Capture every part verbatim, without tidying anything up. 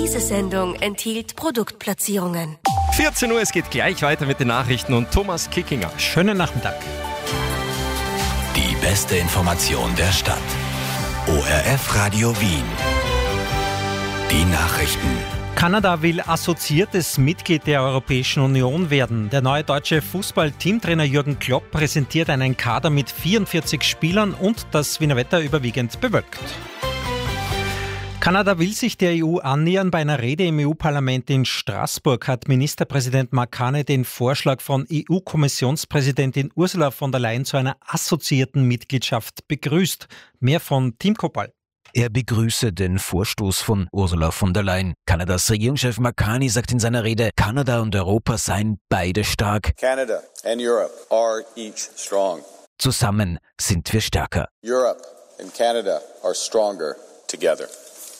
Diese Sendung enthielt Produktplatzierungen. vierzehn Uhr, es geht gleich weiter mit den Nachrichten und Thomas Kickinger. Schönen Nachmittag. Die beste Information der Stadt. O R F Radio Wien. Die Nachrichten. Kanada will assoziiertes Mitglied der Europäischen Union werden. Der neue deutsche Fußball-Teamtrainer Jürgen Klopp präsentiert einen Kader mit vierundvierzig Spielern und das Wiener Wetter überwiegend bewölkt. Kanada will sich der E U annähern. Bei einer Rede im E U-Parlament in Straßburg hat Ministerpräsident Mark Carney den Vorschlag von E U-Kommissionspräsidentin Ursula von der Leyen zu einer assoziierten Mitgliedschaft begrüßt. Mehr von Tim Koppal. Er begrüße den Vorstoß von Ursula von der Leyen. Kanadas Regierungschef Mark Carney sagt in seiner Rede, Kanada und Europa seien beide stark. Canada and Europe are each strong. Zusammen sind wir stärker. Europe and Canada are stronger together.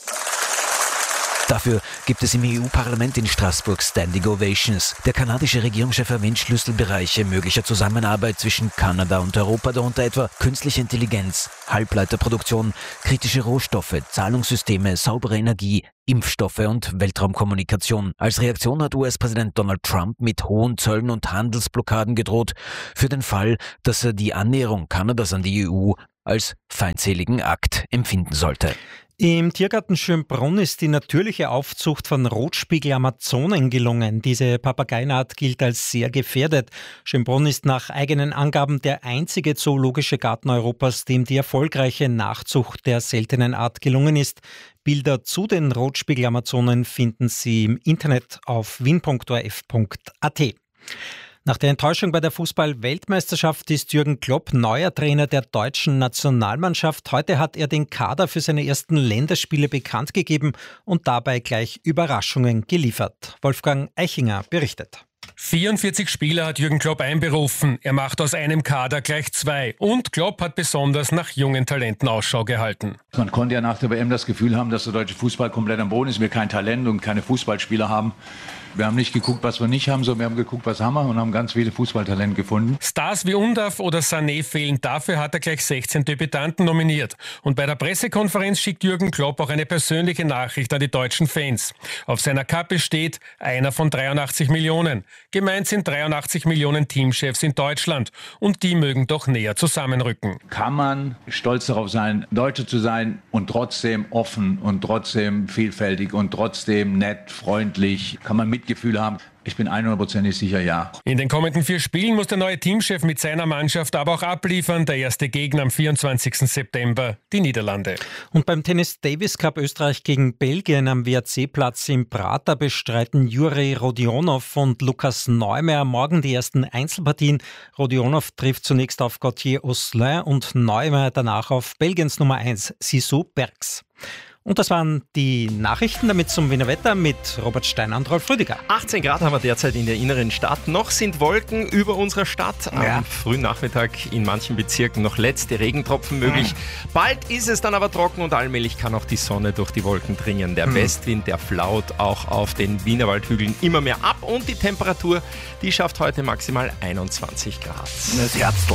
Dafür gibt es im E U-Parlament in Straßburg Standing Ovations. Der kanadische Regierungschef erwähnt Schlüsselbereiche möglicher Zusammenarbeit zwischen Kanada und Europa, darunter etwa künstliche Intelligenz, Halbleiterproduktion, kritische Rohstoffe, Zahlungssysteme, saubere Energie, Impfstoffe und Weltraumkommunikation. Als Reaktion hat U S-Präsident Donald Trump mit hohen Zöllen und Handelsblockaden gedroht, für den Fall, dass er die Annäherung Kanadas an die E U als feindseligen Akt empfinden sollte. Im Tiergarten Schönbrunn ist die natürliche Aufzucht von Rotspiegel-Amazonen gelungen. Diese Papageienart gilt als sehr gefährdet. Schönbrunn ist nach eigenen Angaben der einzige zoologische Garten Europas, dem die erfolgreiche Nachzucht der seltenen Art gelungen ist. Bilder zu den Rotspiegel-Amazonen finden Sie im Internet auf wien punkt o r f punkt a t. Nach der Enttäuschung bei der Fußball-Weltmeisterschaft ist Jürgen Klopp neuer Trainer der deutschen Nationalmannschaft. Heute hat er den Kader für seine ersten Länderspiele bekannt gegeben und dabei gleich Überraschungen geliefert. Wolfgang Eichinger berichtet. vierundvierzig Spieler hat Jürgen Klopp einberufen. Er macht aus einem Kader gleich zwei. Und Klopp hat besonders nach jungen Talenten Ausschau gehalten. Man konnte ja nach der W M das Gefühl haben, dass der deutsche Fußball komplett am Boden ist, wir kein Talent und keine Fußballspieler haben. Wir haben nicht geguckt, was wir nicht haben, sondern wir haben geguckt, was haben wir und haben ganz viele Fußballtalente gefunden. Stars wie Undav oder Sané fehlen. Dafür hat er gleich sechzehn Debütanten nominiert. Und bei der Pressekonferenz schickt Jürgen Klopp auch eine persönliche Nachricht an die deutschen Fans. Auf seiner Kappe steht einer von dreiundachtzig Millionen. Gemeint sind dreiundachtzig Millionen Teamchefs in Deutschland. Und die mögen doch näher zusammenrücken. Kann man stolz darauf sein, Deutsche zu sein und trotzdem offen und trotzdem vielfältig und trotzdem nett, freundlich? Kann man Mitgefühl haben? Ich bin hundertprozentig sicher, ja. In den kommenden vier Spielen muss der neue Teamchef mit seiner Mannschaft aber auch abliefern. Der erste Gegner am vierundzwanzigsten September, die Niederlande. Und beim Tennis Davis Cup Österreich gegen Belgien am W R C-Platz im Prater bestreiten Juri Rodionov und Lukas Neumeier morgen die ersten Einzelpartien. Rodionov trifft zunächst auf Gauthier Osselin und Neumeier danach auf Belgiens Nummer eins, Sissou Bergs. Und das waren die Nachrichten, damit zum Wiener Wetter mit Robert Steiner und Rolf Rüdiger. achtzehn Grad haben wir derzeit in der inneren Stadt. Noch sind Wolken über unserer Stadt. Am Ja. frühen Nachmittag in manchen Bezirken noch letzte Regentropfen möglich. Mhm. Bald ist es dann aber trocken und allmählich kann auch die Sonne durch die Wolken dringen. Der mhm. Westwind, der flaut auch auf den Wienerwaldhügeln immer mehr ab. Und die Temperatur, die schafft heute maximal einundzwanzig Grad. Das Herzl.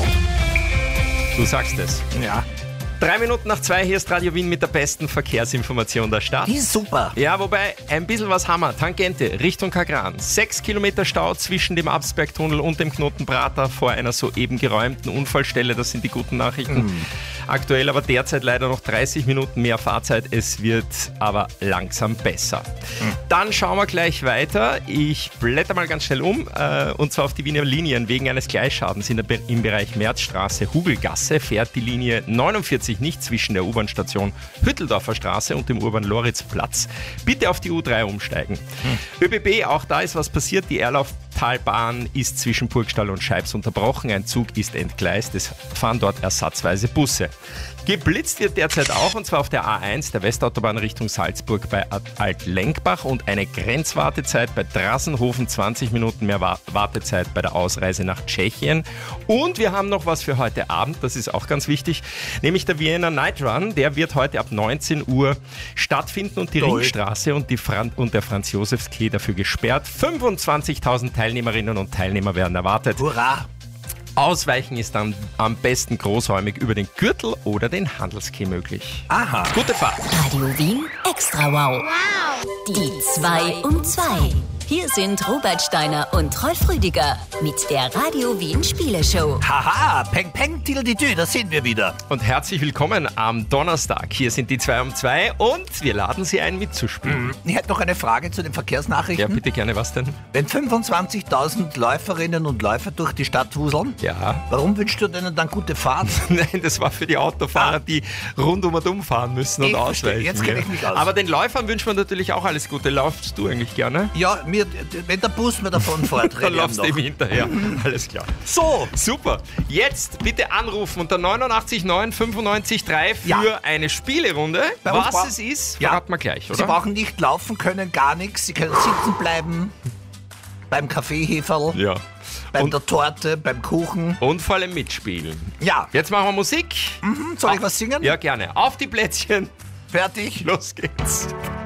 Du sagst es. Ja. Drei Minuten nach zwei, hier ist Radio Wien mit der besten Verkehrsinformation der Stadt. Die ist super. Ja, wobei, ein bisschen was haben wir. Tangente, Richtung Kagran. Sechs Kilometer Stau zwischen dem Absbergtunnel und dem Knoten Prater vor einer soeben geräumten Unfallstelle. Das sind die guten Nachrichten. Mm. Aktuell aber derzeit leider noch dreißig Minuten mehr Fahrzeit. Es wird aber langsam besser. Mm. Dann schauen wir gleich weiter. Ich blätter mal ganz schnell um. Äh, und zwar auf die Wiener Linien. Wegen eines Gleisschadens in der, im Bereich Märzstraße, Hugelgasse fährt die Linie neunundvierzig nicht zwischen der U-Bahn-Station Hütteldorfer Straße und dem Urban-Loritz-Platz. Bitte auf die U drei umsteigen. Hm. ÖBB, auch da ist was passiert. Die Erlauftalbahn ist zwischen Burgstall und Scheibs unterbrochen. Ein Zug ist entgleist. Es fahren dort ersatzweise Busse. Geblitzt wird derzeit auch, und zwar auf der A eins, der Westautobahn Richtung Salzburg bei Altlenkbach, und eine Grenzwartezeit bei Drassenhofen, zwanzig Minuten mehr Wartezeit bei der Ausreise nach Tschechien. Und wir haben noch was für heute Abend, das ist auch ganz wichtig, nämlich der Vienna Night Run. Der wird heute ab neunzehn Uhr stattfinden und die Toll. Ringstraße und, die Fran- und der Franz-Josefs-Quai dafür gesperrt. fünfundzwanzigtausend Teilnehmerinnen und Teilnehmer werden erwartet. Hurra! Ausweichen ist dann am besten großräumig über den Gürtel oder den Handelsquai möglich. Aha. Gute Fahrt. Radio Wien Extra Wow. Wow. Die zwei um zwei. Hier sind Robert Steiner und Rolf Rüdiger mit der Radio Wien Spieleshow. Haha, peng peng, tildidü, da sind wir wieder. Und herzlich willkommen am Donnerstag. Hier sind die zwei um zwei und wir laden Sie ein, mitzuspielen. Mhm. Ich hätte noch eine Frage zu den Verkehrsnachrichten. Ja, bitte gerne, was denn? Wenn fünfundzwanzigtausend Läuferinnen und Läufer durch die Stadt wuseln, Ja. warum wünschst du denen dann gute Fahrt? Nein, das war für die Autofahrer, die rund um und um fahren müssen und Ich verstehe, ausweichen. jetzt kenn ich mich aus. Aber den Läufern wünschen wir natürlich auch alles Gute. Laufst du eigentlich gerne? Ja, mir, wenn der Bus mir davon fährt, Dann rede ich laufst du noch. ihm hinterher. Alles klar. So, Super. Jetzt bitte anrufen unter neunundachtzig neun fünfundneunzig drei für Ja. eine Spielerunde. Bei uns Was bra- es ist, Ja. verraten wir gleich, oder? Sie brauchen nicht laufen können, gar nichts. Sie können sitzen bleiben, beim Kaffeeheferl, ja. bei Und, der Torte, beim Kuchen. und vor allem mitspielen. Ja, Jetzt machen wir Musik. hm, soll ich was singen? Ja, gerne. Auf die Plätzchen. Fertig. Los geht's.